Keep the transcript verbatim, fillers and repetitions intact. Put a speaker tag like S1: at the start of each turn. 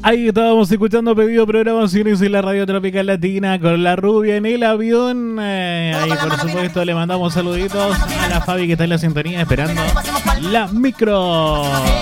S1: Ahí estábamos escuchando Pedido Programaciones en la Radio Tropical Latina con la rubia en el avión. Eh, ahí por supuesto le mandamos saluditos a la Fabi que está en la sintonía esperando la micro.